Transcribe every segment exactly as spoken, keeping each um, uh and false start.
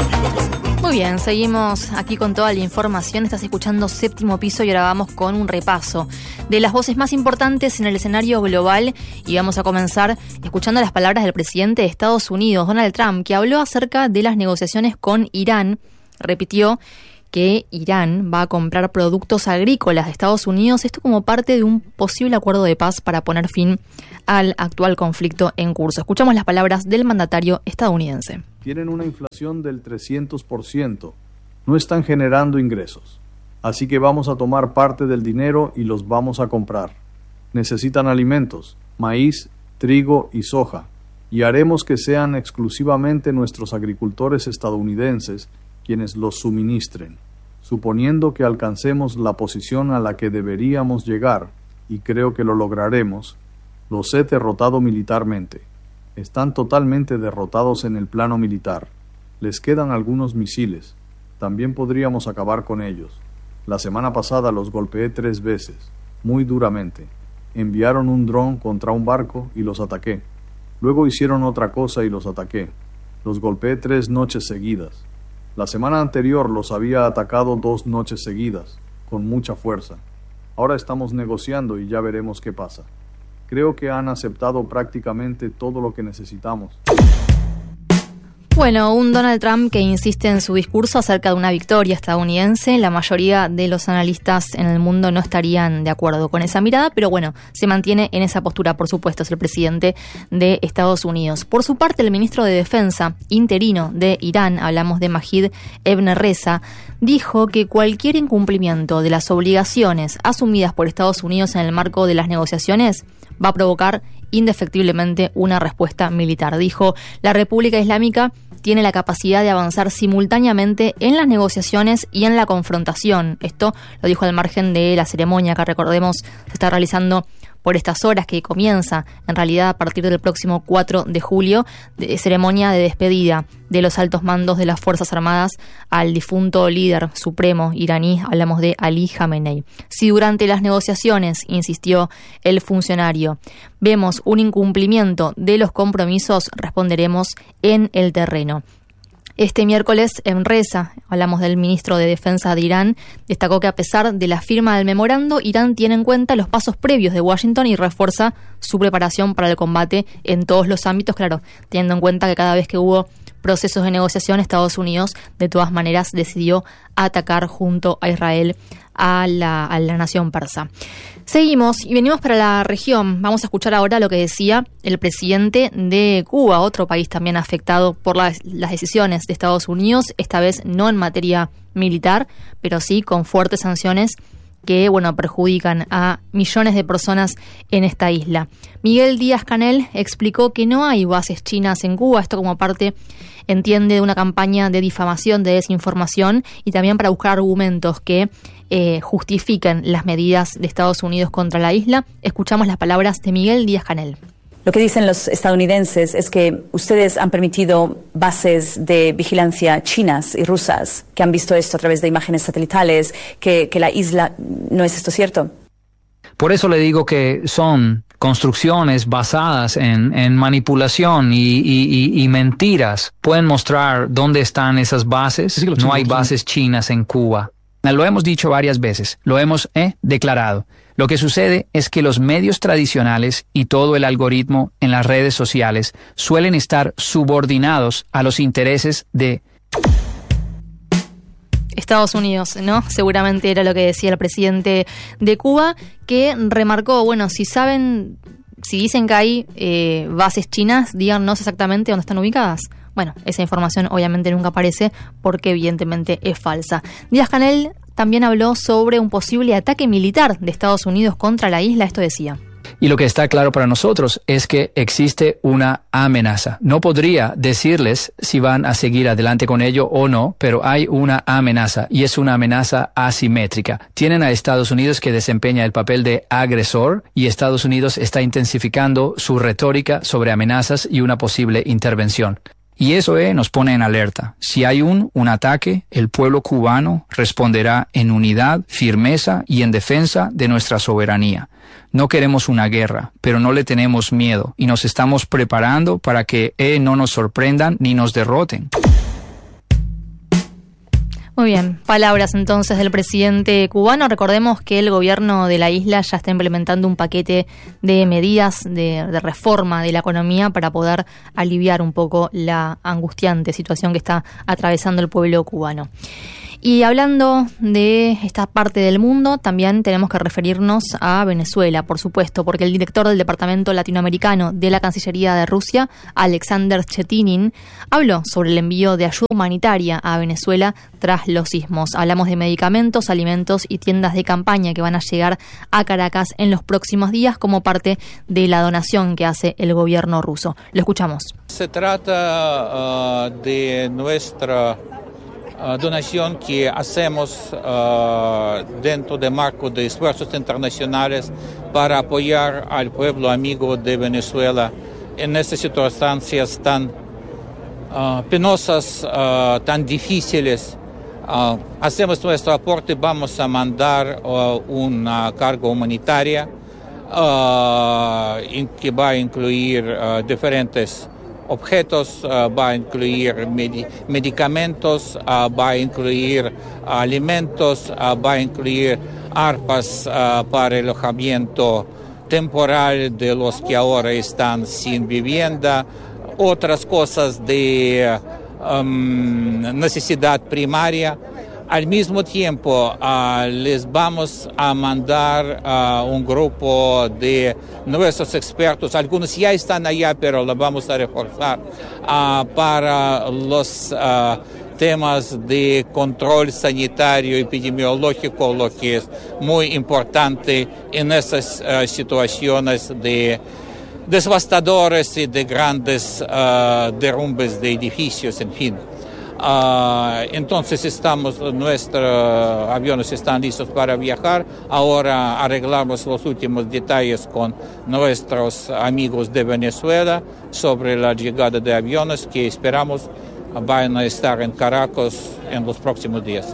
Muy bien, seguimos aquí con toda la información. Estás escuchando Séptimo Piso y ahora vamos con un repaso de las voces más importantes en el escenario global y vamos a comenzar escuchando las palabras del presidente de Estados Unidos, Donald Trump, que habló acerca de las negociaciones con Irán. Repitió que Irán va a comprar productos agrícolas de Estados Unidos, esto como parte de un posible acuerdo de paz para poner fin al actual conflicto en curso. Escuchamos las palabras del mandatario estadounidense. Tienen una inflación del trescientos por ciento, no están generando ingresos, así que vamos a tomar parte del dinero y los vamos a comprar. Necesitan alimentos, maíz, trigo y soja, y haremos que sean exclusivamente nuestros agricultores estadounidenses quienes los suministren, suponiendo que alcancemos la posición a la que deberíamos llegar, y creo que lo lograremos. Los he derrotado militarmente. Están totalmente derrotados en el plano militar. Les quedan algunos misiles. También podríamos acabar con ellos. La semana pasada los golpeé tres veces, muy duramente. Enviaron un dron contra un barco y los ataqué. Luego hicieron otra cosa y los ataqué. Los golpeé tres noches seguidas. La semana anterior los había atacado dos noches seguidas, con mucha fuerza. Ahora estamos negociando y ya veremos qué pasa. Creo que han aceptado prácticamente todo lo que necesitamos. Bueno, un Donald Trump que insiste en su discurso acerca de una victoria estadounidense. La mayoría de los analistas en el mundo no estarían de acuerdo con esa mirada, pero bueno, se mantiene en esa postura, por supuesto, es el presidente de Estados Unidos. Por su parte, el ministro de Defensa interino de Irán, hablamos de Majid Ebn Reza, dijo que cualquier incumplimiento de las obligaciones asumidas por Estados Unidos en el marco de las negociaciones va a provocar indefectiblemente una respuesta militar. Dijo, la República Islámica tiene la capacidad de avanzar simultáneamente en las negociaciones y en la confrontación. Esto lo dijo al margen de la ceremonia que, recordemos, se está realizando por estas horas, que comienza en realidad a partir del próximo cuatro de julio, de ceremonia de despedida de los altos mandos de las Fuerzas Armadas al difunto líder supremo iraní, hablamos de Ali Khamenei. Si durante las negociaciones, insistió el funcionario, vemos un incumplimiento de los compromisos, responderemos en el terreno. Este miércoles, en Reza, hablamos del ministro de Defensa de Irán, destacó que a pesar de la firma del memorando, Irán tiene en cuenta los pasos previos de Washington y refuerza su preparación para el combate en todos los ámbitos, claro, teniendo en cuenta que cada vez que hubo procesos de negociación, Estados Unidos de todas maneras decidió atacar junto a Israel a la, a la nación persa. Seguimos y venimos para la región. Vamos a escuchar ahora lo que decía el presidente de Cuba, otro país también afectado por las, las decisiones de Estados Unidos, esta vez no en materia militar, pero sí con fuertes sanciones que, bueno, perjudican a millones de personas en esta isla. Miguel Díaz-Canel explicó que no hay bases chinas en Cuba, esto como parte, entiende, de una campaña de difamación, de desinformación y también para buscar argumentos que eh, justifiquen las medidas de Estados Unidos contra la isla. Escuchamos las palabras de Miguel Díaz-Canel. Lo que dicen los estadounidenses es que ustedes han permitido bases de vigilancia chinas y rusas, que han visto esto a través de imágenes satelitales, que, que la isla... ¿No es esto cierto? Por eso le digo que son construcciones basadas en, en manipulación y, y, y mentiras. Pueden mostrar dónde están esas bases. No hay bases chinas en Cuba. Lo hemos dicho varias veces, lo hemos eh, declarado. Lo que sucede es que los medios tradicionales y todo el algoritmo en las redes sociales suelen estar subordinados a los intereses de Estados Unidos, ¿no? Seguramente era lo que decía el presidente de Cuba, que remarcó, bueno, si saben, si dicen que hay eh, bases chinas, díganos exactamente dónde están ubicadas. Bueno, esa información obviamente nunca aparece porque evidentemente es falsa. Díaz-Canel también habló sobre un posible ataque militar de Estados Unidos contra la isla, esto decía. Y lo que está claro para nosotros es que existe una amenaza. No podría decirles si van a seguir adelante con ello o no, pero hay una amenaza y es una amenaza asimétrica. Tienen a Estados Unidos que desempeña el papel de agresor y Estados Unidos está intensificando su retórica sobre amenazas y una posible intervención. Y eso eh, nos pone en alerta. Si hay un, un ataque, el pueblo cubano responderá en unidad, firmeza y en defensa de nuestra soberanía. No queremos una guerra, pero no le tenemos miedo y nos estamos preparando para que eh, no nos sorprendan ni nos derroten. Muy bien, palabras entonces del presidente cubano. Recordemos que el gobierno de la isla ya está implementando un paquete de medidas de, de reforma de la economía para poder aliviar un poco la angustiante situación que está atravesando el pueblo cubano. Y hablando de esta parte del mundo, también tenemos que referirnos a Venezuela, por supuesto, porque el director del Departamento Latinoamericano de la Cancillería de Rusia, Alexander Chetinin, habló sobre el envío de ayuda humanitaria a Venezuela tras los sismos. Hablamos de medicamentos, alimentos y tiendas de campaña que van a llegar a Caracas en los próximos días como parte de la donación que hace el gobierno ruso. Lo escuchamos. Se trata uh, de nuestra Uh, donación que hacemos uh, dentro del marco de esfuerzos internacionales para apoyar al pueblo amigo de Venezuela en estas circunstancias tan uh, penosas, uh, tan difíciles. Uh, hacemos nuestro aporte, vamos a mandar uh, una carga humanitaria uh, in, que va a incluir uh, diferentes objetos, uh, va a incluir medi- medicamentos, uh, va a incluir uh, alimentos, uh, va a incluir arpas uh, para el alojamiento temporal de los que ahora están sin vivienda, otras cosas de um, necesidad primaria. Al mismo tiempo, uh, les vamos a mandar uh, un grupo de nuestros expertos, algunos ya están allá, pero lo vamos a reforzar, uh, para los uh, temas de control sanitario, epidemiológico, lo que es muy importante en estas uh, situaciones de devastadores y de grandes uh, derrumbes de edificios, en fin. Uh, entonces estamos, nuestros aviones están listos para viajar. Ahora arreglamos los últimos detalles con nuestros amigos de Venezuela sobre la llegada de aviones que esperamos van a estar en Caracas en los próximos días.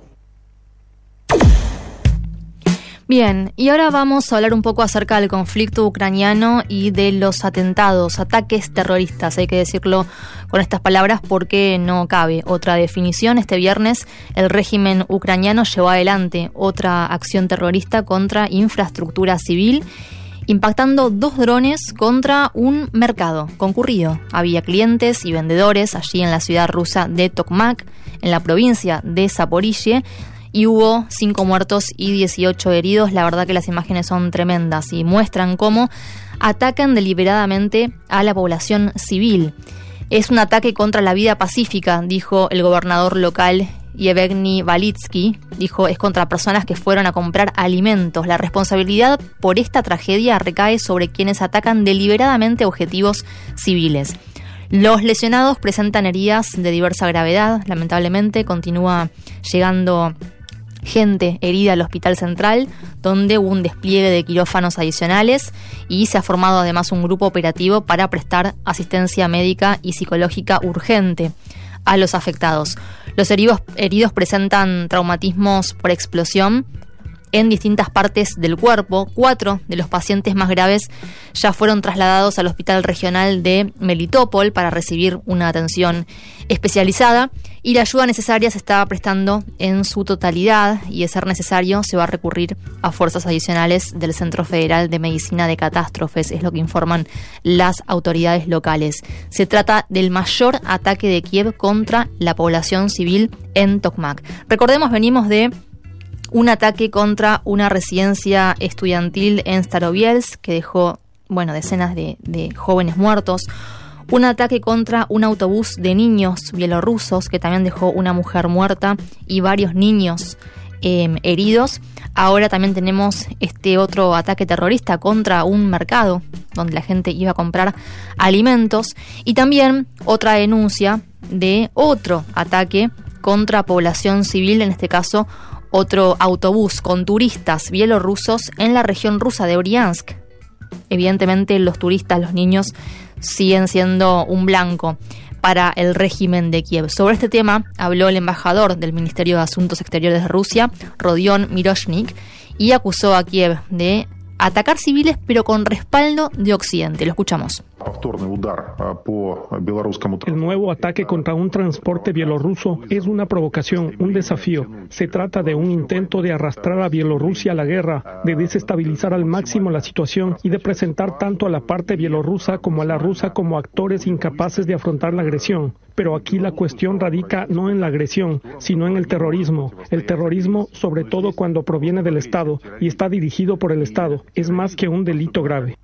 Bien, y ahora vamos a hablar un poco acerca del conflicto ucraniano y de los atentados, ataques terroristas, hay que decirlo con estas palabras porque no cabe otra definición. Este viernes el régimen ucraniano llevó adelante otra acción terrorista contra infraestructura civil, impactando dos drones contra un mercado concurrido. Había clientes y vendedores allí en la ciudad rusa de Tokmak, en la provincia de Zaporizhia, y hubo cinco muertos y dieciocho heridos. La verdad que las imágenes son tremendas y muestran cómo atacan deliberadamente a la población civil. Es un ataque contra la vida pacífica, dijo el gobernador local Yevgeny Valitsky. Dijo, es contra personas que fueron a comprar alimentos. La responsabilidad por esta tragedia recae sobre quienes atacan deliberadamente objetivos civiles. Los lesionados presentan heridas de diversa gravedad. Lamentablemente continúa llegando gente herida al Hospital Central, donde hubo un despliegue de quirófanos adicionales y se ha formado además un grupo operativo para prestar asistencia médica y psicológica urgente a los afectados. Los heridos, heridos presentan traumatismos por explosión en distintas partes del cuerpo. Cuatro de los pacientes más graves ya fueron trasladados al Hospital Regional de Melitopol para recibir una atención especializada y la ayuda necesaria se está prestando en su totalidad y de ser necesario se va a recurrir a fuerzas adicionales del Centro Federal de Medicina de Catástrofes, es lo que informan las autoridades locales. Se trata del mayor ataque de Kiev contra la población civil en Tokmak. Recordemos, venimos de un ataque contra una residencia estudiantil en Starobielsk que dejó, bueno, decenas de, de jóvenes muertos. Un ataque contra un autobús de niños bielorrusos que también dejó una mujer muerta y varios niños eh, heridos. Ahora también tenemos este otro ataque terrorista contra un mercado donde la gente iba a comprar alimentos. Y también otra denuncia de otro ataque contra población civil, en este caso otro autobús con turistas bielorrusos en la región rusa de Briansk. Evidentemente los turistas, los niños, siguen siendo un blanco para el régimen de Kiev. Sobre este tema habló el embajador del Ministerio de Asuntos Exteriores de Rusia, Rodion Miroshnik, y acusó a Kiev de atacar civiles pero con respaldo de Occidente. Lo escuchamos. El nuevo ataque contra un transporte bielorruso es una provocación, un desafío. Se trata de un intento de arrastrar a Bielorrusia a la guerra, de desestabilizar al máximo la situación y de presentar tanto a la parte bielorrusa como a la rusa como actores incapaces de afrontar la agresión. Pero aquí la cuestión radica no en la agresión, sino en el terrorismo. El terrorismo, sobre todo cuando proviene del Estado y está dirigido por el Estado, es más que un delito grave.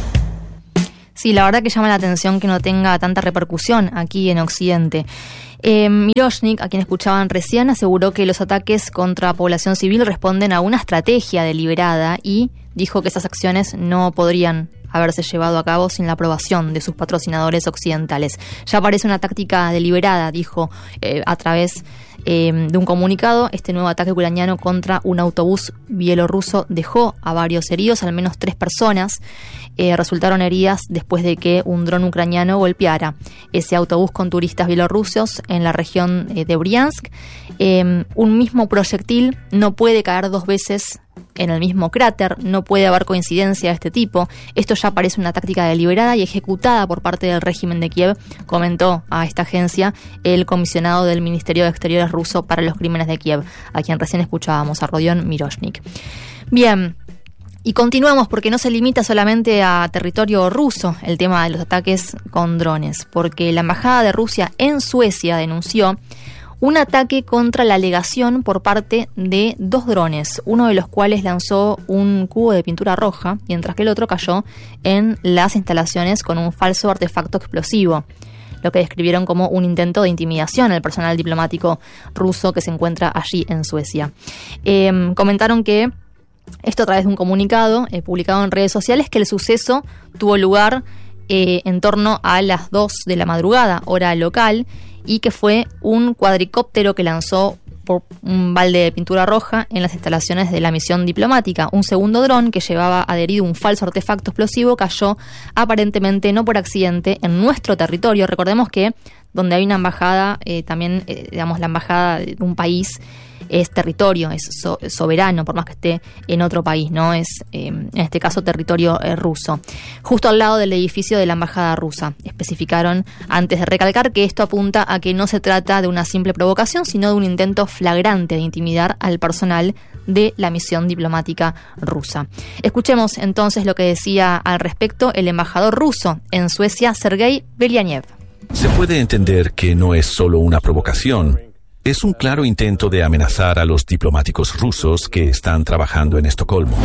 Sí, la verdad que llama la atención que no tenga tanta repercusión aquí en Occidente. Eh, Miroshnik, a quien escuchaban recién, aseguró que los ataques contra población civil responden a una estrategia deliberada y dijo que esas acciones no podrían haberse llevado a cabo sin la aprobación de sus patrocinadores occidentales. Ya parece una táctica deliberada, dijo eh, a través eh, de un comunicado. Este nuevo ataque ucraniano contra un autobús bielorruso dejó a varios heridos, al menos tres personas eh, resultaron heridas después de que un dron ucraniano golpeara ese autobús con turistas bielorrusos en la región eh, de Briansk. Eh, un mismo proyectil no puede caer dos veces en el mismo cráter, no puede haber coincidencia de este tipo. Esto ya parece una táctica deliberada y ejecutada por parte del régimen de Kiev, comentó a esta agencia el comisionado del Ministerio de Exteriores ruso para los crímenes de Kiev, a quien recién escuchábamos, a Rodion Miroshnik. Bien, y continuamos porque no se limita solamente a territorio ruso el tema de los ataques con drones, porque la Embajada de Rusia en Suecia denunció un ataque contra la legación por parte de dos drones, uno de los cuales lanzó un cubo de pintura roja, mientras que el otro cayó en las instalaciones con un falso artefacto explosivo, lo que describieron como un intento de intimidación al personal diplomático ruso que se encuentra allí en Suecia. Eh, comentaron que esto a través de un comunicado eh, publicado en redes sociales, que el suceso tuvo lugar eh, en torno a las dos de la madrugada, hora local, y que fue un cuadricóptero que lanzó por un balde de pintura roja en las instalaciones de la misión diplomática. Un segundo dron que llevaba adherido un falso artefacto explosivo cayó aparentemente no por accidente en nuestro territorio. Recordemos que donde hay una embajada, eh, también eh, digamos la embajada de un país es territorio, es so- soberano, por más que esté en otro país, ¿no? Es, eh, en este caso, territorio eh, ruso. Justo al lado del edificio de la embajada rusa. Especificaron antes de recalcar que esto apunta a que no se trata de una simple provocación, sino de un intento flagrante de intimidar al personal de la misión diplomática rusa. Escuchemos entonces lo que decía al respecto el embajador ruso en Suecia, Sergei Belyanev. Se puede entender que no es solo una provocación. Es un claro intento de amenazar a los diplomáticos rusos que están trabajando en Estocolmo.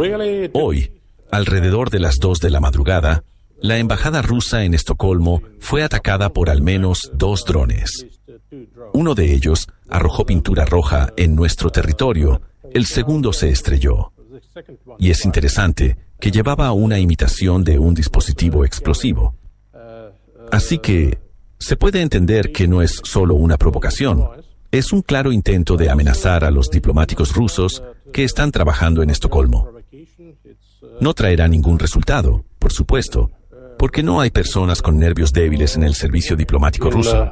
Hoy, alrededor de las dos de la madrugada, la embajada rusa en Estocolmo fue atacada por al menos dos drones. Uno de ellos arrojó pintura roja en nuestro territorio, el segundo se estrelló. Y es interesante que llevaba una imitación de un dispositivo explosivo. Así que se puede entender que no es solo una provocación. Es un claro intento de amenazar a los diplomáticos rusos que están trabajando en Estocolmo. No traerá ningún resultado, por supuesto, porque no hay personas con nervios débiles en el servicio diplomático ruso.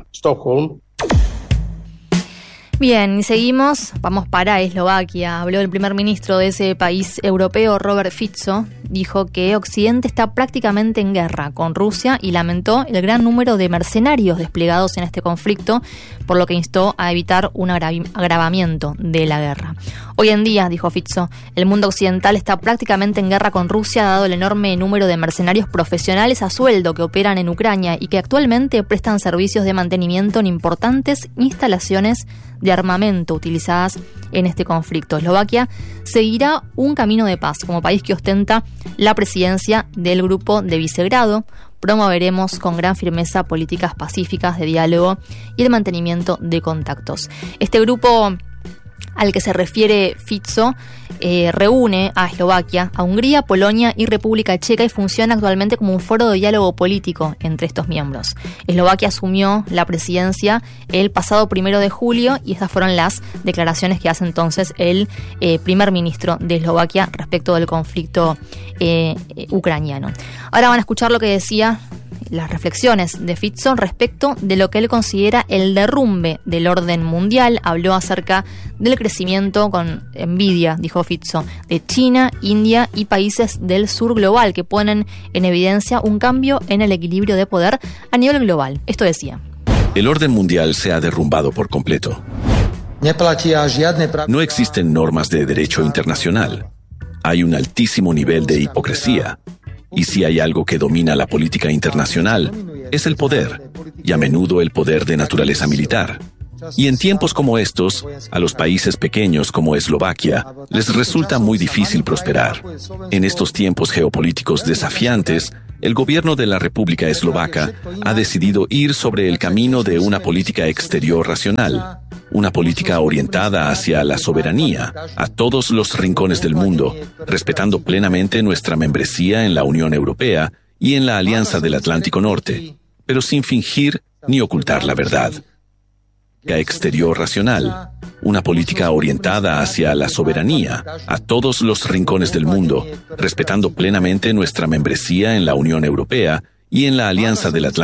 Bien, y seguimos, vamos para Eslovaquia. Habló el primer ministro de ese país europeo, Robert Fico, dijo que Occidente está prácticamente en guerra con Rusia y lamentó el gran número de mercenarios desplegados en este conflicto, por lo que instó a evitar un agravi- agravamiento de la guerra. Hoy en día, dijo Fico, el mundo occidental está prácticamente en guerra con Rusia dado el enorme número de mercenarios profesionales a sueldo que operan en Ucrania y que actualmente prestan servicios de mantenimiento en importantes instalaciones de armamento utilizadas en este conflicto. Eslovaquia seguirá un camino de paz como país que ostenta la presidencia del Grupo de Visegrado. Promoveremos con gran firmeza políticas pacíficas de diálogo y el mantenimiento de contactos. Este grupo al que se refiere Fico eh, reúne a Eslovaquia, a Hungría, Polonia y República Checa y funciona actualmente como un foro de diálogo político entre estos miembros. Eslovaquia asumió la presidencia el pasado primero de julio y estas fueron las declaraciones que hace entonces el eh, primer ministro de Eslovaquia respecto del conflicto eh, eh, ucraniano. Ahora van a escuchar lo que decía las reflexiones de Fitzo respecto de lo que él considera el derrumbe del orden mundial. Habló acerca del crecimiento con envidia, dijo Fitzo, de China, India y países del sur global que ponen en evidencia un cambio en el equilibrio de poder a nivel global. Esto decía. El orden mundial se ha derrumbado por completo. No existen normas de derecho internacional. Hay un altísimo nivel de hipocresía. Y si hay algo que domina la política internacional, es el poder, y a menudo el poder de naturaleza militar. Y en tiempos como estos, a los países pequeños como Eslovaquia les resulta muy difícil prosperar. En estos tiempos geopolíticos desafiantes, el gobierno de la República Eslovaca ha decidido ir sobre el camino de una política exterior racional, una política orientada hacia la soberanía a todos los rincones del mundo, respetando plenamente nuestra membresía en la Unión Europea y en la Alianza del Atlántico Norte, pero sin fingir ni ocultar la verdad. Exterior racional, una política orientada hacia la soberanía a todos los rincones del mundo, respetando plenamente nuestra membresía en la Unión Europea y en la Alianza del Atlántico